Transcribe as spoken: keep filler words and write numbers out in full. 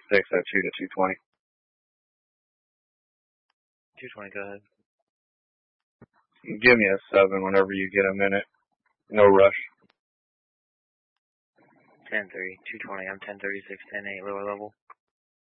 six at two to two twenty. two twenty, go ahead. Give me a seven whenever you get a minute. No rush. ten three, two twenty, I'm ten thirty-six, ten eight, lower level.